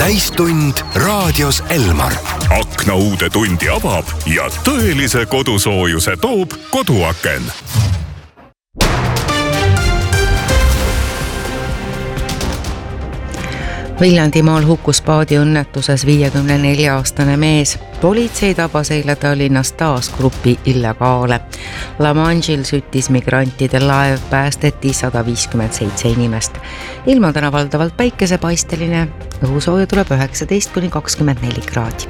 täistund raadios Elmar. Aknauude tundi avab ja tõelise kodusoojuse toob Koduaken. Viljandimaal hukkus paadiõnnetuses 54-aastane mees. Politsei tabas eile Tallinnas taas grupi illegaale. La Manche'il süttis migrantide laev, päästeti 157 inimest. Ilm on täna valdavalt päikesepaisteline, õhusooja tuleb 19–24 kraadi.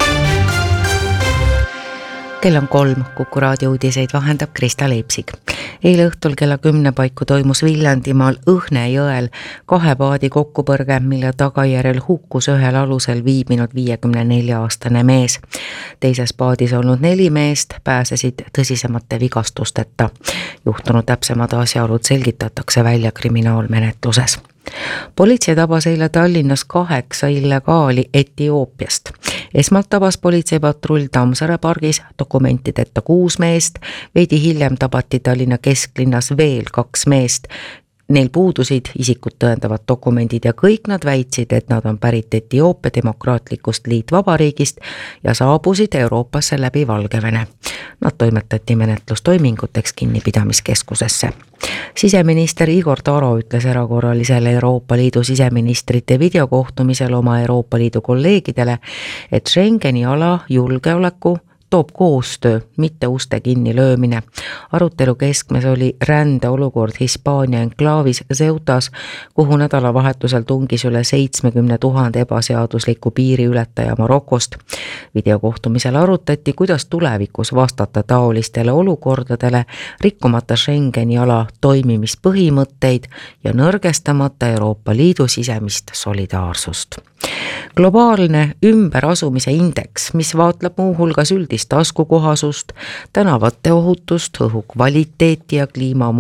Kell on 3, Kuku raadio uudiseid vahendab Krista Leipsik. Eile õhtul kella 10 paiku toimus Viljandimaal Õhne jõel 2 paadi kokkupõrge, mille tagajärjel hukkus ühel alusel viibinud 54-aastane mees. Teises paadis olnud 4 meest pääsesid tõsisemate vigastusteta. Juhtunud täpsemad asjaolud selgitatakse välja kriminaalmenetluses. Politsei tabas eile Tallinnas 8 illegaali Etioopiast. Esmalt tabas politseipatrull Tammsaare pargis dokumentideta 6 meest, veidi hiljem tabati Tallinna kesklinnas veel 2 meest. Neil puudusid isikut tõendavad dokumendid ja kõik nad väitsid, et nad on pärit Etioopia demokraatlikust liitvabariigist ja saabusid Euroopasse läbi Valgevene. Nad toimetati menetlustoiminguteks kinnipidamiskeskusesse. Siseminister Igor Taro ütles erakorralisel Euroopa Liidu siseministrite videokohtumisel oma Euroopa Liidu kolleegidele, et Schengeni ala julgeoleku toob koostöö, mitte uste kinni löömine. Arutelu keskmes oli rändeolukord Hispaania enklaavis Ceutas, kuhu nädalavahetusel tungis üle 70 000 ebaseadusliku piiriületaja Marokost. Videokohtumisel arutati, kuidas tulevikus vastata taolistele olukordadele, rikkumata Schengeni ala toimimispõhimõtteid ja nõrgestamata Euroopa Liidu sisemist solidaarsust. Globaalne ümberasumise indeks, mis vaatleb muu hulgas üldist taskukohasust, tänavate ohutust, õhu kvaliteeti ja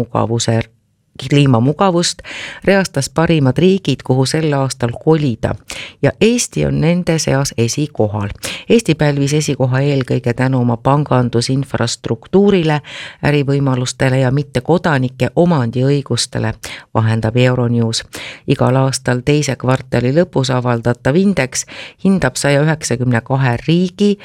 kliimamugavust, reastas parimad riigid, kuhu sel aastal kolida ja Eesti on nende seas esikohal. Eesti pälvis esikoha eelkõige tänu oma pangandusinfrastruktuurile, ärivõimalustele ja mitte kodanike omandiõigustele, vahendab Euronews. Igal aastal teise kvartali lõpus avaldatav indeks hindab 192 riigi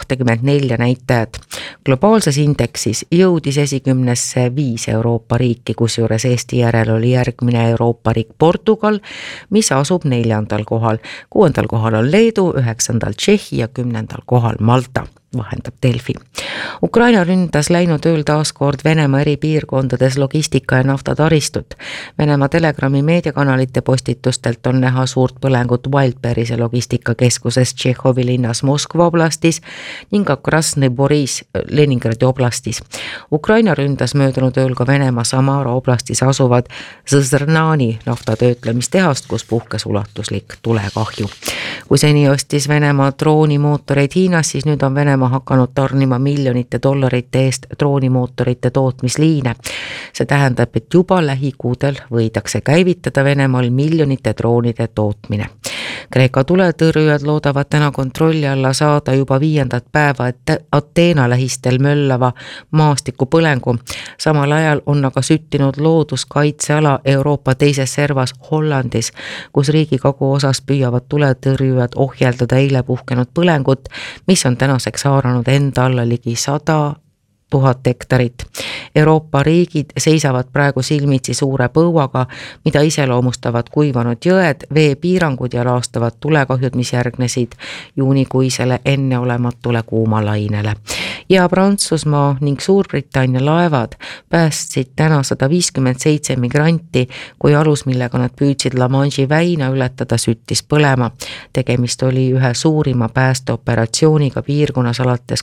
24 näitajat. Globaalses indeksis jõudis esikümnesse 5 Euroopa riiki, kusjuures Eesti järel oli järgmine Euroopa riik Portugal, mis asub 4. kohal. 6. kohal on Leedu, 9. Tšehhi ja 10. kohal Malta, vahendab Delfi. Ukraina ründas läinud ööl taaskord Venemaa eri piirkondades logistika ja naftataristut. Venemaa Telegrami meediakanalite postitustelt on näha suurt põlengut Wildberrise logistikakeskuses Tšehhovi linnas Moskva oblastis ning ka Krasnõi Boris Leningradi oblastis. Ukraina ründas möödunud ööl ka Venemaa Samara oblastis asuvad Zõzrnani naftatöötlemistehast, kus puhkes ulatuslik tulekahju. Kui seni ostis Venemaa droonimootoreid Hiinas, siis nüüd on Venemaa hakanud tarnima miljonite dollarite eest droonimootorite tootmisliine. See tähendab, et juba lähikuudel võidakse käivitada Venemaal miljonite droonide tootmine. Kreeka tuletõrjujad loodavad täna kontrolli alla saada juba 5. päeva Ateena lähistel möllava maastikupõlengu. Samal ajal on aga süttinud looduskaitseala Euroopa teises servas Hollandis, kus riigi kaguosas püüavad tuletõrjujad ohjeldada eile puhkenud põlengut, mis on tänaseks haaranud enda alla ligi 100 000 hektarit. Euroopa riigid seisavad praegu silmitsi suure põuaga, mida iseloomustavad kuivanud jõed, veepiirangud ja laastavad tulekahjud, mis järgnesid juunikuisele enneolematule kuumalainele. Ja Prantsusmaa ning Suurbritannia laevad päästsid täna 157 migranti, kui alus, millega nad püüdsid La Manche'i väina ületada, süttis põlema. Tegemist oli ühe suurima päästeoperatsiooniga piirkonnas alates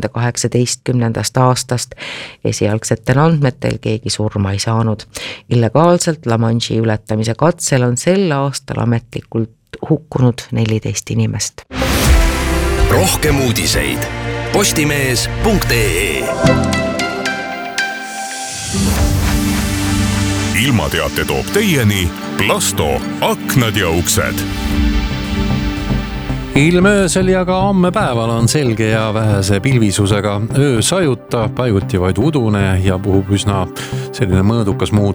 2018. aastast. Esialgsetel andmetel keegi surma ei saanud. Illegaalselt La Manche'i ületamise katsel on sel aastal ametlikult hukkunud 14 inimest. Rohkem uudiseid postimees.ee. Ilmateate toob teieni Plasto aknad ja uksed. Ilm öösel ja ka homme päeval on selge ja vähese pilvisusega. Öö sajuta, paiguti vaid udune ja puhub üsna selline mõõdukas muut